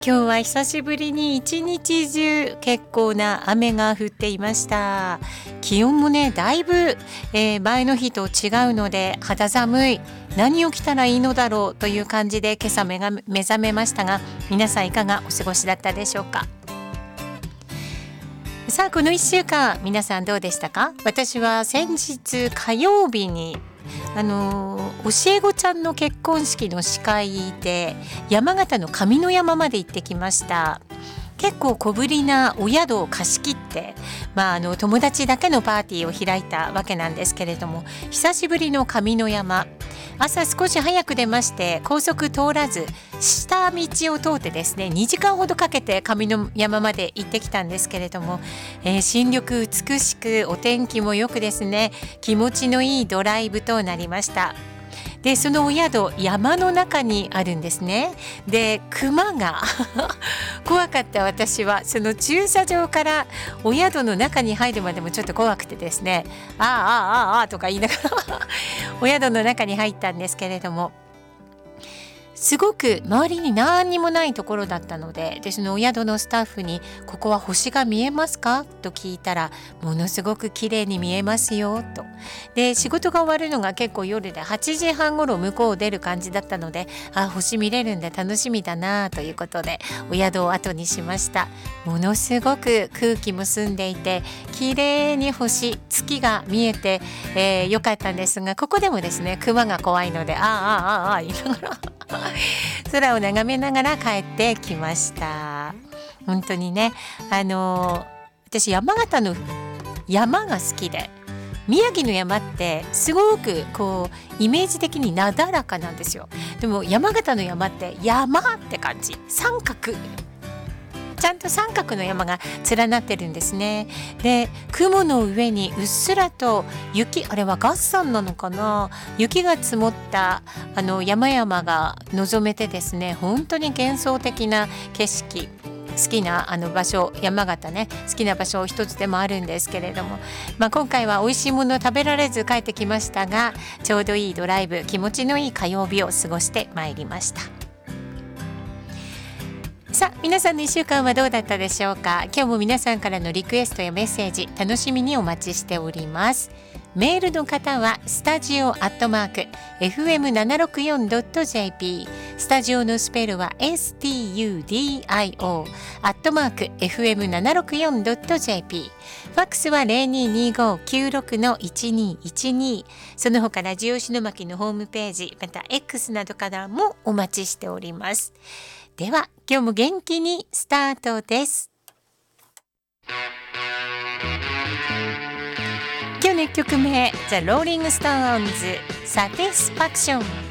今日は久しぶりに一日中結構な雨が降っていました。気温もねだいぶ、前の日と違うので肌寒い、何を着たらいいのだろうという感じで今朝目覚めましたが、皆さんいかがお過ごしだったでしょうか。さあこの1週間皆さんどうでしたか。私は先日火曜日に教え子ちゃんの結婚式の司会で山形の上山まで行ってきました。結構小ぶりなお宿を貸し切って、友達だけのパーティーを開いたわけなんですけれども、久しぶりの上山、朝少し早く出まして高速通らず下道を通ってですね、2時間ほどかけて上山まで行ってきたんですけれども、新緑美しくお天気もよくですね、気持ちのいいドライブとなりました。でそのお宿山の中にあるんですね。で熊が怖かった。私はその駐車場からお宿の中に入るまでもちょっと怖くてですね、あーとか言いながらお宿の中に入ったんですけれども、すごく周りに何にもないところだったので、そのお宿のスタッフにここは星が見えますかと聞いたら、ものすごく綺麗に見えますよと。で仕事が終わるのが結構夜で8時半頃向こうを出る感じだったので、星見れるんで楽しみだなということでお宿を後にしました。ものすごく空気も澄んでいて綺麗に月が見えて、よかったんですが、ここでもですね熊が怖いので言いながら空を眺めながら帰ってきました。本当にね、私山形の山が好きで、宮城の山ってすごくイメージ的になだらかなんですよ。でも山形の山って山って感じ、ちゃんと三角の山が連なってるんですね。で雲の上にうっすらと雪、あれは月山なのかな、雪が積もった山々が望めてですね、本当に幻想的な景色。好きな場所、山形ね、好きな場所一つでもあるんですけれども、今回は美味しいもの食べられず帰ってきましたが、ちょうどいいドライブ、気持ちのいい火曜日を過ごしてまいりました。さあ皆さんの1週間はどうだったでしょうか。今日も皆さんからのリクエストやメッセージ楽しみにお待ちしております。メールの方はスタジオアットマーク fm764.jp、 スタジオのスペルは studio アットマーク fm764.jp、 ファックスは 022596-1212、 その他ラジオしのまきのホームページ、また X などからもお待ちしております。では今日も元気にスタートです。今日の1曲目、The Rolling Stones Satisfaction。